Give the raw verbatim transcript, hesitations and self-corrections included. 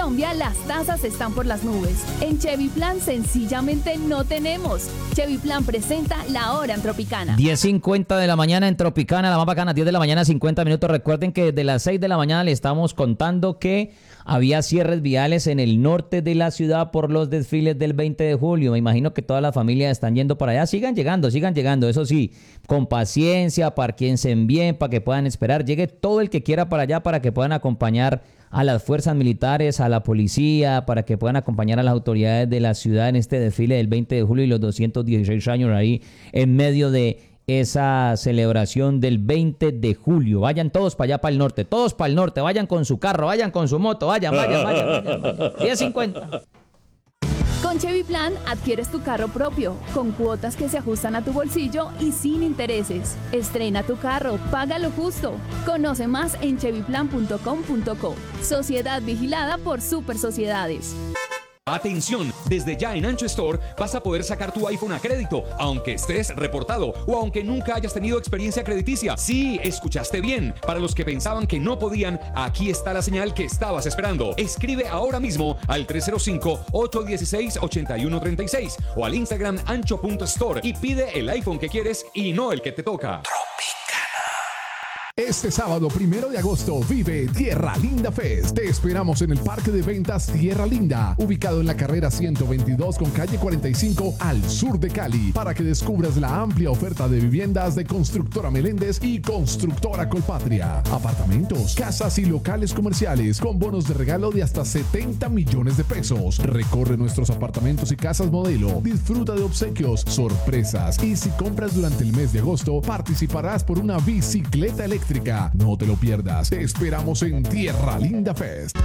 Colombia las tasas están por las nubes. En Chevy Plan sencillamente no tenemos. Chevy Plan presenta La Hora en Tropicana. diez cincuenta de la mañana en Tropicana, la más bacana, diez de la mañana, cincuenta minutos. Recuerden que desde las seis de la mañana le estamos contando que había cierres viales en el norte de la ciudad por los desfiles del veinte de julio. Me imagino que todas las familias están yendo para allá. Sigan llegando, sigan llegando. Eso sí, con paciencia, parquíense bien, para que puedan esperar. Llegue todo el que quiera para allá para que puedan acompañar a las fuerzas militares, a la policía, para que puedan acompañar a las autoridades de la ciudad en este desfile del veinte de julio y los doscientos dieciséis años ahí en medio de esa celebración del veinte de julio. Vayan todos para allá, para el norte, todos para el norte, vayan con su carro, vayan con su moto, vayan, vayan, vayan, vayan, vayan. diez cincuenta. Con Chevy Plan adquieres tu carro propio, con cuotas que se ajustan a tu bolsillo y sin intereses. Estrena tu carro, paga lo justo. Conoce más en chevy plan punto com punto co. Sociedad vigilada por Super Sociedades. Atención, desde ya en Ancho Store vas a poder sacar tu iPhone a crédito, aunque estés reportado o aunque nunca hayas tenido experiencia crediticia. Sí, escuchaste bien. Para los que pensaban que no podían, aquí está la señal que estabas esperando. Escribe ahora mismo al tres cero cinco, ocho uno seis, ocho uno tres seis o al Instagram ancho punto store y pide el iPhone que quieres y no el que te toca. Este sábado primero de agosto vive Tierra Linda Fest. Te esperamos en el Parque de Ventas Tierra Linda, ubicado en la carrera ciento veintidós con calle cuarenta y cinco al sur de Cali, para que descubras la amplia oferta de viviendas de Constructora Meléndez y Constructora Colpatria. Apartamentos, casas y locales comerciales con bonos de regalo de hasta setenta millones de pesos. Recorre nuestros apartamentos y casas modelo. Disfruta de obsequios, sorpresas y si compras durante el mes de agosto participarás por una bicicleta eléctrica. No te lo pierdas. Te esperamos en Tierra Linda Fest.